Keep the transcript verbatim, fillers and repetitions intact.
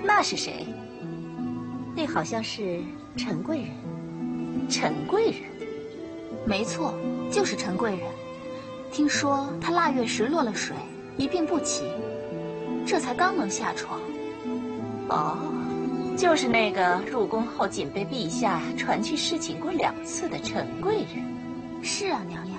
那是谁？ 那好像是陈贵人。 陈贵人？ 没错，就是陈贵人。听说他腊月时落了水，一病不起，这才刚能下床。 哦，就是那个入宫后仅被陛下传去侍寝过两次的陈贵人。 是啊，娘娘。